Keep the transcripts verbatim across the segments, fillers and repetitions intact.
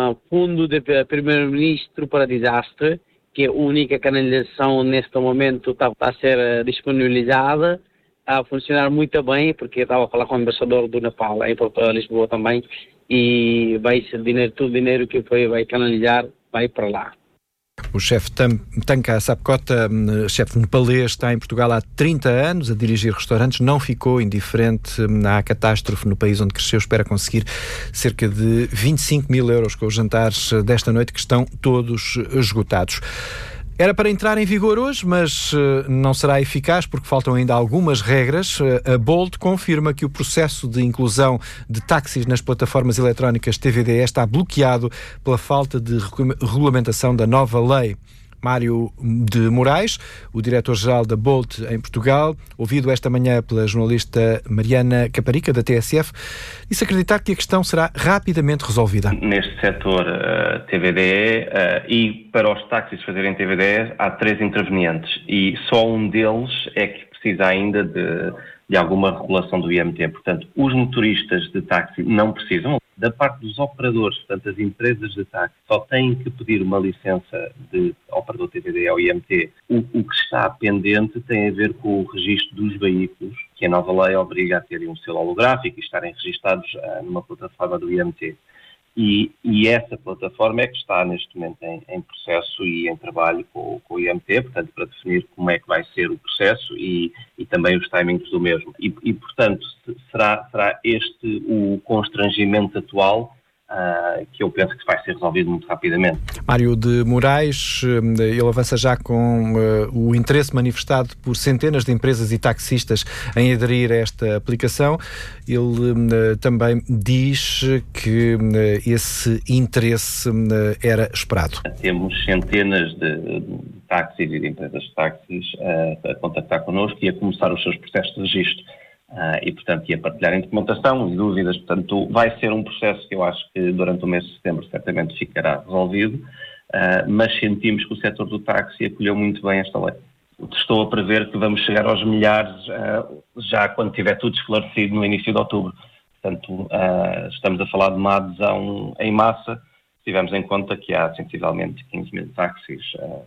um fundo de primeiro-ministro para desastre, que é a única canalização neste momento está a ser disponibilizada, a funcionar muito bem, porque eu estava a falar com o embaixador do Nepal em Lisboa também, e vai ser dinheiro, todo o dinheiro que foi, vai canalizar, vai para lá. O chefe Tanka Sapkota, chefe nepalês, está em Portugal há trinta anos a dirigir restaurantes, não ficou indiferente à catástrofe no país onde cresceu, espera conseguir cerca de vinte e cinco mil euros com os jantares desta noite, que estão todos esgotados. Era para entrar em vigor hoje, mas uh, não será eficaz porque faltam ainda algumas regras. Uh, a Bolt confirma que o processo de inclusão de táxis nas plataformas eletrónicas T V D E está bloqueado pela falta de regulamentação da nova lei. Mário de Moraes, o diretor-geral da Bolt em Portugal, ouvido esta manhã pela jornalista Mariana Caparica, da T S F, disse acreditar que a questão será rapidamente resolvida. Neste setor uh, T V D E uh, e para os táxis fazerem T V D E há três intervenientes e só um deles é que precisa ainda de, de alguma regulação do I M T. Portanto, os motoristas de táxi não precisam. Da parte dos operadores, portanto, as empresas de táxi só têm que pedir uma licença de operador T V D E ao I M T. O, o que está pendente tem a ver com o registro dos veículos, que a nova lei obriga a terem um selo holográfico e estarem registados uh, numa plataforma do I M T. E, e essa plataforma é que está neste momento em, em processo e em trabalho com, com o I M T, portanto, para definir como é que vai ser o processo e, e também os timings do mesmo. E, e portanto, será, será este o constrangimento atual uh, que eu penso que vai ser resolvido muito rapidamente. Mário de Moraes, ele avança já com uh, o interesse manifestado por centenas de empresas e taxistas em aderir a esta aplicação. Ele uh, também diz que uh, esse interesse uh, era esperado. Temos centenas de, de táxis e de empresas de táxis uh, a contactar connosco e a começar os seus processos de registro. Uh, e, portanto, e a partilharem documentação e dúvidas. Portanto, vai ser um processo que eu acho que durante o mês de setembro certamente ficará resolvido, uh, mas sentimos que o setor do táxi acolheu muito bem esta lei. Estou a prever que vamos chegar aos milhares uh, já quando tiver tudo esclarecido no início de outubro. Portanto, uh, estamos a falar de uma adesão em massa, se tivermos em conta que há sensivelmente quinze mil táxis. Uh,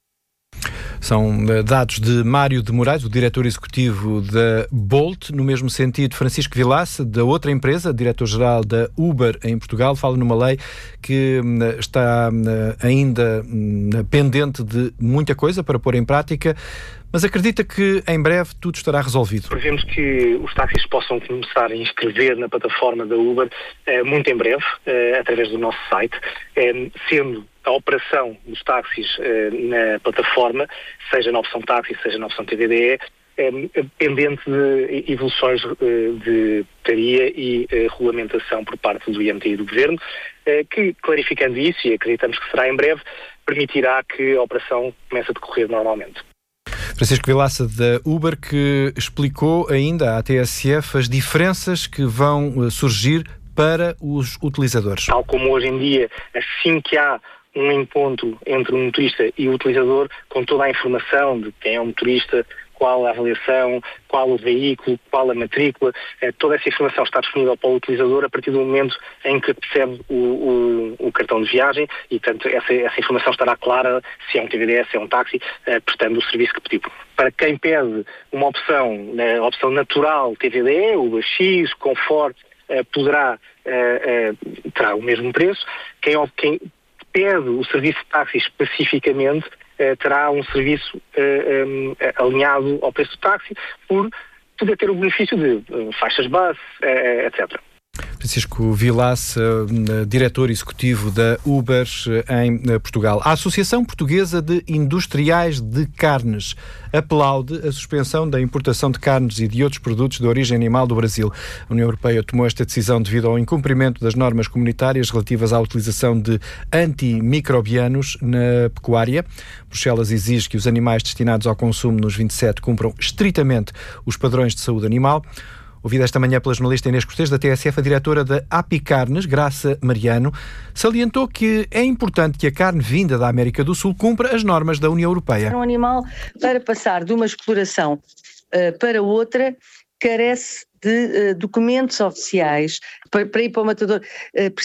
São dados de Mário de Moraes, o diretor executivo da Bolt. No mesmo sentido, Francisco Vilaça, da outra empresa, diretor-geral da Uber em Portugal, fala numa lei que está ainda pendente de muita coisa para pôr em prática, mas acredita que em breve tudo estará resolvido. Prevemos que os táxis possam começar a inscrever na plataforma da Uber eh, muito em breve, eh, através do nosso site, eh, sendo a operação dos táxis eh, na plataforma, seja na opção táxi, seja na opção T V D E, eh, pendente de evoluções eh, de portaria e eh, regulamentação por parte do I M T e do Governo, eh, que, clarificando isso, e acreditamos que será em breve, permitirá que a operação comece a decorrer normalmente. Francisco Vilaça, da Uber, que explicou ainda à T S F as diferenças que vão surgir para os utilizadores. Tal como hoje em dia, assim que há um encontro entre um motorista e o utilizador, com toda a informação de quem é o motorista, qual a avaliação, qual o veículo, qual a matrícula, eh, toda essa informação está disponível para o utilizador a partir do momento em que recebe o, o, o cartão de viagem e, portanto, essa, essa informação estará clara se é um T V D E, se é um táxi, eh, prestando o serviço que pediu. Para quem pede uma opção, né, a opção natural T V D E, o X, Comfort, eh, poderá, eh, eh, terá o mesmo preço. Quem, quem pede o serviço de táxi especificamente, Uh, terá um serviço uh, um, alinhado ao preço do táxi, por poder ter o benefício de uh, faixas bus, uh, etcétera. Francisco Vilaça, diretor executivo da Uber em Portugal. A Associação Portuguesa de Industriais de Carnes aplaude a suspensão da importação de carnes e de outros produtos de origem animal do Brasil. A União Europeia tomou esta decisão devido ao incumprimento das normas comunitárias relativas à utilização de antimicrobianos na pecuária. Bruxelas exige que os animais destinados ao consumo nos vinte e sete cumpram estritamente os padrões de saúde animal. Ouvida esta manhã pela jornalista Inês Cortês, da T S F, a diretora da Apicarnes, Graça Mariano, salientou que é importante que a carne vinda da América do Sul cumpra as normas da União Europeia. Um animal, para passar de uma exploração uh, para outra, carece de uh, documentos oficiais para, para ir para o matador. Uh,